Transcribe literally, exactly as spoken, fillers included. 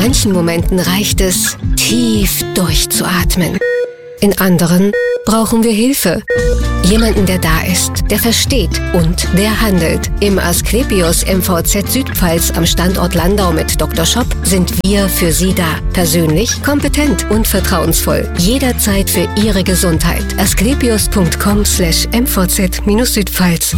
manchen Momenten reicht es, tief durchzuatmen. In anderen brauchen wir Hilfe. Jemanden, der da ist, der versteht und der handelt. Im Asklepios M V Z Südpfalz am Standort Landau mit Doktor Schopp sind wir für Sie da. Persönlich, kompetent und vertrauensvoll. Jederzeit für Ihre Gesundheit. asklepios punkt com slash m v z Südpfalz